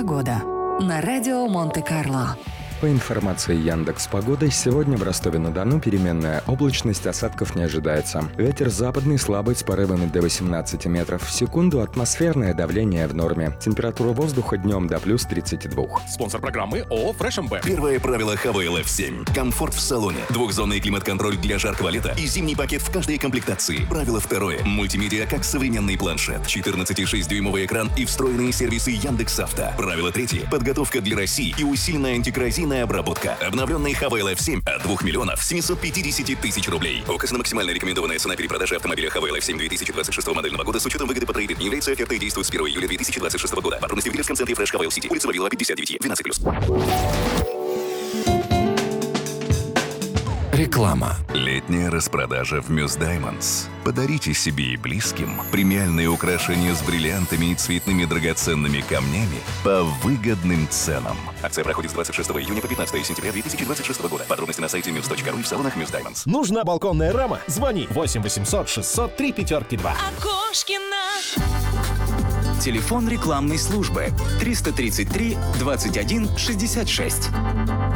Погода на радио Монте-Карло. По информации Яндекс.Погоды, сегодня в Ростове-на-Дону переменная облачность, осадков не ожидается. Ветер западный слабый с порывами до 18 метров в секунду, атмосферное давление в норме. Температура воздуха днем до плюс 32. Спонсор программы ООО «Фрэш МБ». Первое правило ХВЛ F7. Комфорт в салоне. Двухзонный климат-контроль для жаркого лета и зимний пакет в каждой комплектации. Правило второе. Мультимедиа как современный планшет. 14,6-дюймовый экран и встроенные сервисы Яндекс.Авто. Правило третье. Подготовка для России и усиленная антикоррозийная обработка. Обновленный ХВЛ F7 от 2 миллионов 750 тысяч рублей. Указ на максимально рекомендованная цена перепродажи автомобиля ХВЛ F7 2026 модельного года с учетом выгоды по трейд не является офертой и действует с 1 июля 2026 года. Подробности в дилерском центре Фрэш ХВЛ Сити. Улица Вавилова, 59, 12+. Реклама. Летняя распродажа в Мюс Даймондс. Подарите себе и близким премиальные украшения с бриллиантами и цветными драгоценными камнями по выгодным ценам. Акция проходит с 26 июня по 15 сентября 2026 года. Подробности на сайте muse.ru и в салонах Мюс Даймондс. Нужна балконная рама? Звони 8 800 600 352. Окошкина. Телефон рекламной службы 333 21 66.